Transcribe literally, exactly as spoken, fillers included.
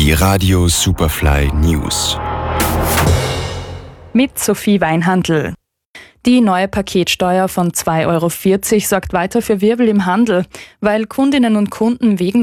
Die Radio Superfly News. Mit Sophie Weinhandl. Die neue Paketsteuer von zwei Euro vierzig sorgt weiter für Wirbel im Handel, weil Kundinnen und Kunden wegen